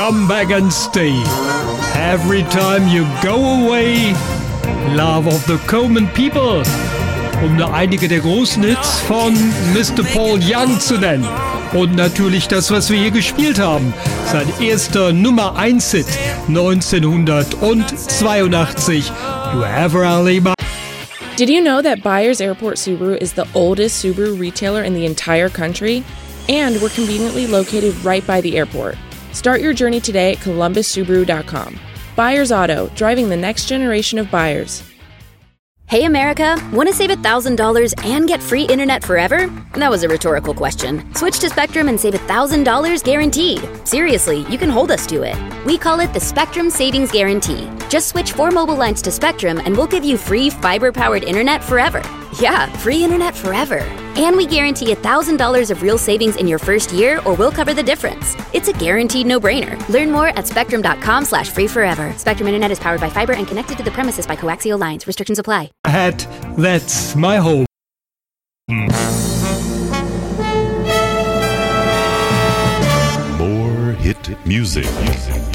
come back and stay. Every time you go away, love of the common people. Um nur einige der großen Hits von Mr. Paul Young zu nennen. Und natürlich das, was wir hier gespielt haben. Sein erster Nummer 1 Hit 1982. You ever only my... Did you know that Byers Airport Subaru is the oldest Subaru retailer in the entire country? And we're conveniently located right by the airport. Start your journey today at columbussubaru.com. Byers Auto, driving the next generation of buyers. Hey America, want to save $1,000 and get free internet forever? That was a rhetorical question. Switch to Spectrum and save $1,000 guaranteed. Seriously, you can hold us to it. We call it the Spectrum Savings Guarantee. Just switch 4 mobile lines to Spectrum and we'll give you free fiber-powered internet forever. Yeah, free internet forever. And we guarantee $1,000 of real savings in your first year or we'll cover the difference. It's a guaranteed no-brainer. Learn more at spectrum.com/free forever. Spectrum Internet is powered by fiber and connected to the premises by coaxial lines. Restrictions apply. That's my home. More hit music.